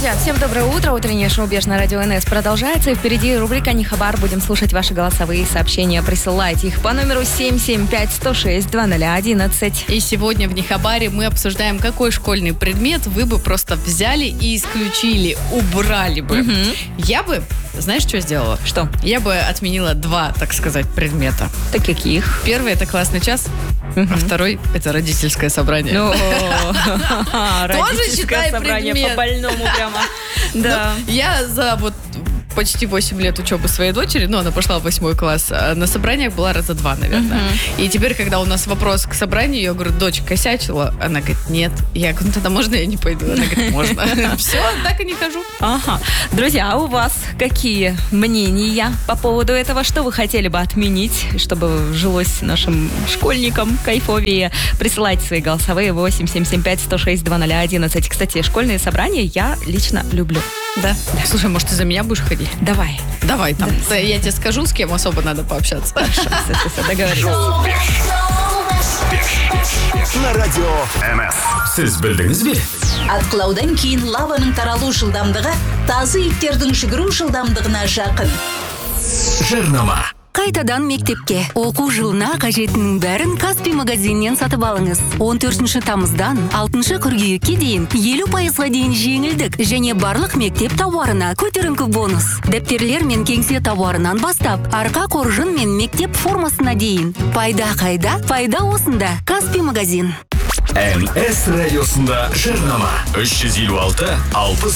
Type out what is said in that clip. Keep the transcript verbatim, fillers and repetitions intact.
Друзья, всем доброе утро. Утреннее шоу «Беж» на радио эн эс продолжается. И впереди рубрика «Не хабар». Будем слушать ваши голосовые сообщения. Присылайте их по номеру семь семь пять сто шесть два ноль один. И сегодня в «Нехабаре» мы обсуждаем, какой школьный предмет вы бы просто взяли и исключили, убрали бы. Угу. Я бы, знаешь, что сделала? Что? Я бы отменила два, так сказать, предмета. Так каких? Первый – это классный час, угу. а второй – это родительское собрание. Ну, тоже считай собрание предмет. По-больному прямо. Да. Я за вот почти восемь лет учебы своей дочери, ну, она пошла в восьмой класс, на собраниях была раза два, наверное. Uh-huh. И теперь, когда у нас вопрос к собранию, я говорю, дочь косячила? Она говорит, нет. Я говорю, ну, тогда можно я не пойду? Она говорит, можно. Все, так и не хожу. Ага. Друзья, а у вас какие мнения по поводу этого? Что вы хотели бы отменить, чтобы жилось нашим школьникам кайфовее? Присылайте свои голосовые восемь семь семь пять сто шесть два ноль один. Кстати, школьные собрания я лично люблю. Да? Слушай, может, ты за меня будешь ходить? Давай. Давай, там. Да. Я тебе скажу, с кем особо надо пообщаться. Хорошо, все, договорились. На радио эн эс. Сіз білдіңіз бе? Атқылаудан кейін лаваның таралу жылдамдығы тазы иттердің жүгіру жылдамдығына жақын. Жарнама. Қайтадан мектепке. Оқу жылына қажетінің бәрін Каспий магазиннен сатып алыңыз. он төртінші тамыздан алтыншы қыркүйекке дейін елу пайызға дейін жеңілдік және барлық мектеп тауарына көтеріңкі бонус. Дәптерлер мен кеңсе тауарынан бастап, арқа қоржын мен мектеп формасына дейін. Пайда қайда? Пайда осында. Каспий магазин. эн эс радиосында жарнама. үш жүз елу алты алпыс